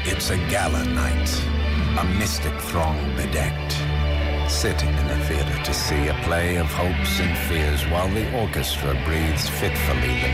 It's a gala night, a mystic throng bedecked, sitting in the theatre to see a play of hopes and fears while the orchestra breathes fitfully the